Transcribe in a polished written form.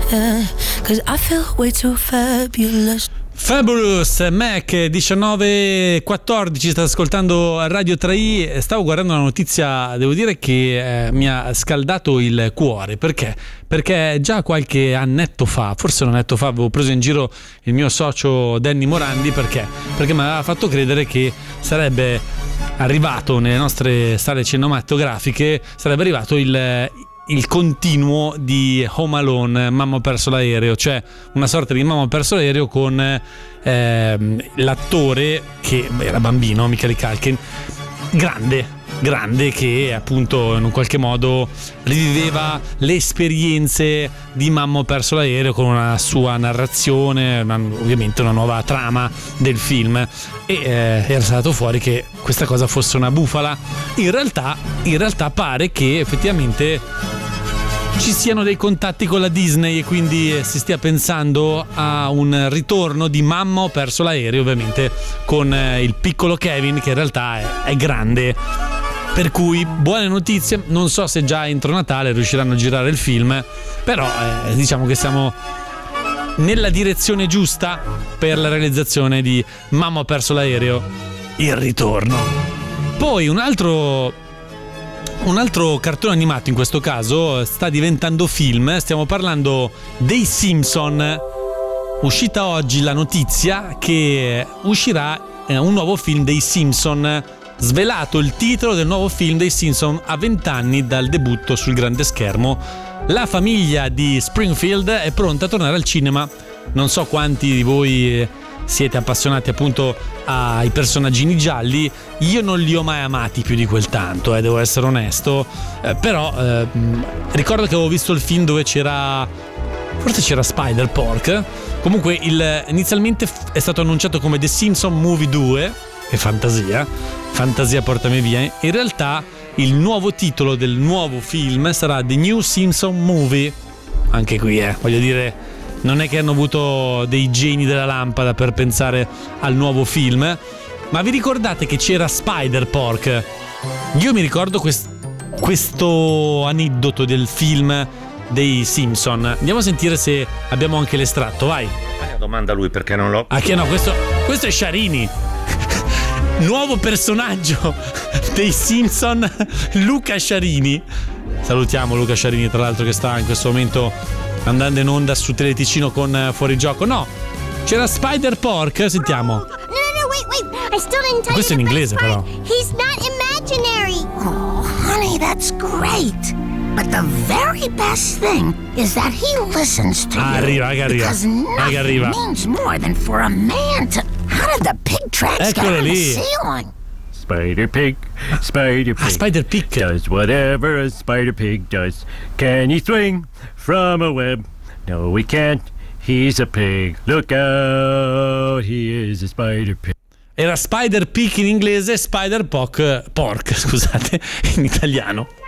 yeah, 'cause I feel way too fabulous. Fabulous Mac 19:14, state ascoltando Radio 3i. Stavo guardando una notizia, devo dire che mi ha scaldato il cuore. Perché già qualche annetto fa, forse un annetto fa, avevo preso in giro il mio socio Danny Morandi perché mi aveva fatto credere che sarebbe arrivato nelle nostre sale cinematografiche, sarebbe arrivato il continuo di Home Alone, Mamma ho perso l'aereo, cioè una sorta di Mamma ho perso l'aereo con l'attore che era bambino, Macaulay Culkin, grande, che appunto in un qualche modo riviveva le esperienze di Mamma ho perso l'aereo con una sua narrazione, ovviamente una nuova trama del film, e era saltato fuori che questa cosa fosse una bufala. In realtà pare che effettivamente ci siano dei contatti con la Disney e quindi si stia pensando a un ritorno di Mamma ho perso l'aereo, ovviamente con il piccolo Kevin che in realtà è grande. Per cui buone notizie, non so se già entro Natale riusciranno a girare il film, però diciamo che siamo nella direzione giusta per la realizzazione di Mamma ho perso l'aereo, il ritorno. Poi un altro cartone animato, in questo caso sta diventando film, stiamo parlando dei Simpson. Uscita oggi la notizia che uscirà un nuovo film dei Simpson, svelato il titolo del nuovo film dei Simpson a 20 anni dal debutto sul grande schermo. La famiglia di Springfield è pronta a tornare al cinema. Non so quanti di voi siete appassionati appunto ai personaggini gialli, io non li ho mai amati più di quel tanto, devo essere onesto, però ricordo che avevo visto il film dove forse c'era Spider-Pork. Comunque inizialmente è stato annunciato come The Simpson Movie 2, e fantasia portami via. In realtà il nuovo titolo del nuovo film sarà The New Simpson Movie. Anche qui voglio dire, non è che hanno avuto dei geni della lampada per pensare al nuovo film, ma vi ricordate che c'era Spider-Pork? Io mi ricordo questo aneddoto del film dei Simpson. Andiamo a sentire se abbiamo anche l'estratto, vai. Domanda lui perché non l'ho. Ah, che no, questo è Sciarini. Nuovo personaggio dei Simpson, Luca Sciarini. Salutiamo Luca Sciarini, tra l'altro, che sta in questo momento andando in onda su Teleticino con Fuorigioco. No, c'era Spider-Pork, sentiamo. No, wait. I still didn't tell Questo è in inglese, però. He's not imaginary. Oh, honey, that's great. But the very best thing is that he listens to you. Because nothing means more than for a man to... How did the pig tracks get on the ceiling? Spider-Pig. Spider-Pig does whatever a spider-pig does. Can he swing from a web? No, he can't. He's a pig. Look out, he is a spider-pig. Era Spider-Pig in inglese, Spider-Pork, scusate, in italiano.